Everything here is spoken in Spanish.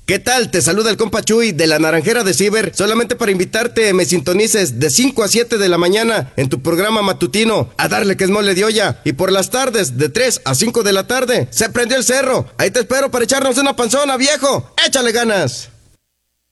¿Qué tal? Te saluda el compa Chuy de la Naranjera de Ciber, solamente para invitarte me sintonices de 5 a 7 de la mañana en tu programa matutino, a darle que es mole de olla, y por las tardes de 3 a 5 de la tarde, se prendió el cerro. Ahí te espero para echarnos una panzona, viejo. ¡Échale ganas!